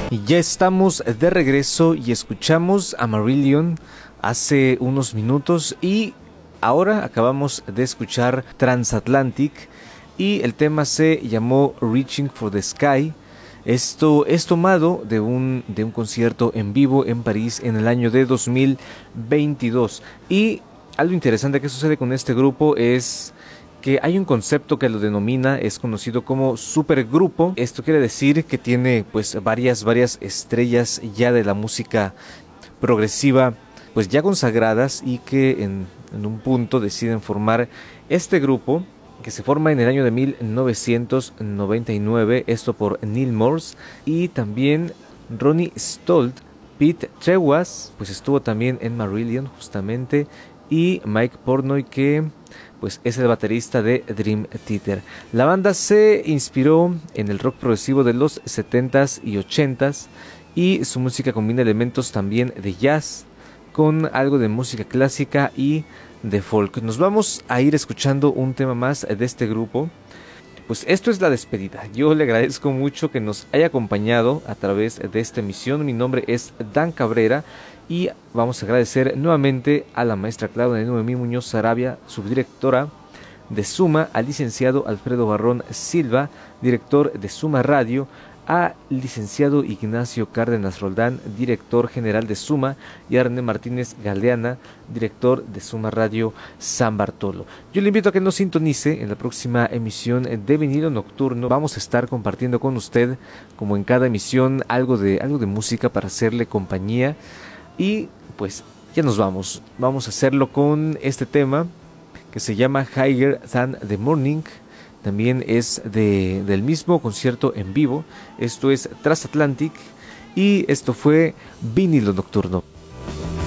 Y ya estamos de regreso y escuchamos a Marillion hace unos minutos y ahora acabamos de escuchar Transatlantic y el tema se llamó Reaching for the Sky. Esto es tomado de un concierto en vivo en París en el año de 2022. Y algo interesante que sucede con este grupo es que hay un concepto que lo denomina, es conocido como supergrupo. Esto quiere decir que tiene pues varias estrellas ya de la música progresiva pues ya consagradas y que en un punto deciden formar este grupo que se forma en el año de 1999, esto por Neil Morse y también Ronnie Stolt. Pete Trewas pues estuvo también en Marillion justamente, y Mike Portnoy, que pues es el baterista de Dream Theater. La banda se inspiró en el rock progresivo de los 70s y 80s y su música combina elementos también de jazz con algo de música clásica y de folk. Nos vamos a ir escuchando un tema más de este grupo. Pues esto es la despedida. Yo le agradezco mucho que nos haya acompañado a través de esta emisión. Mi nombre es Dan Cabrera y vamos a agradecer nuevamente a la maestra Claudia Noemí Muñoz Sarabia, subdirectora de Suma, al licenciado Alfredo Barrón Silva, director de Suma Radio, al licenciado Ignacio Cárdenas Roldán, director general de Suma, y a René Martínez Galeana, director de Suma Radio San Bartolo. Yo le invito a que nos sintonice en la próxima emisión de Vinilo Nocturno. Vamos a estar compartiendo con usted, como en cada emisión, algo de música para hacerle compañía. Y pues ya nos vamos a hacerlo con este tema que se llama Higher Than the Morning. También es del mismo concierto en vivo. Esto es Transatlantic y esto fue Vinilo Nocturno.